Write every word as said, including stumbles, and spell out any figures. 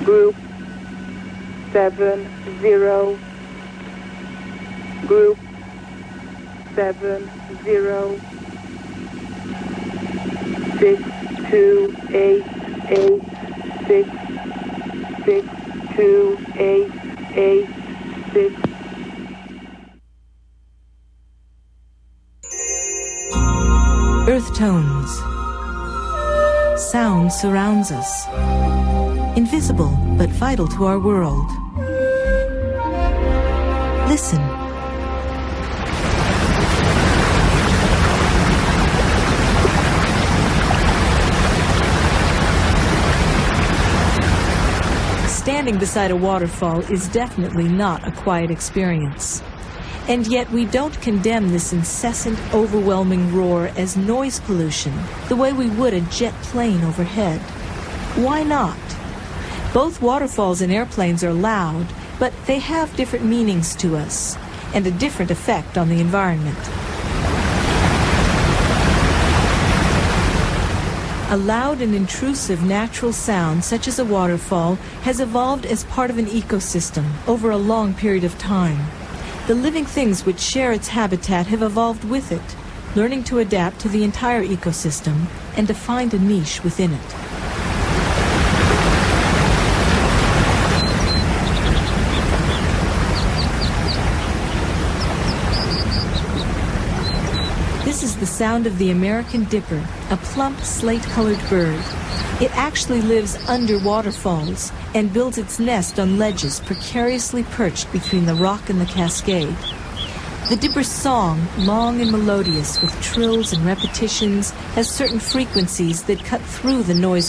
Group seven zero. Group seven zero. Six two eight eight six six two eight eight six. Earth tones. Sound surrounds us. Invisible but vital to our world. Listen. Standing beside a waterfall is definitely not a quiet experience. And yet we don't condemn this incessant, overwhelming roar as noise pollution the way we would a jet plane overhead. Why not? Both waterfalls and airplanes are loud, but they have different meanings to us and a different effect on the environment. A loud and intrusive natural sound, such as a waterfall, has evolved as part of an ecosystem over a long period of time. The living things which share its habitat have evolved with it, learning to adapt to the entire ecosystem and to find a niche within it. This is the sound of the American dipper, a plump slate-colored bird. It actually lives under waterfalls and builds its nest on ledges precariously perched between the rock and the cascade. The dipper's song, long and melodious with trills and repetitions, has certain frequencies that cut through the noise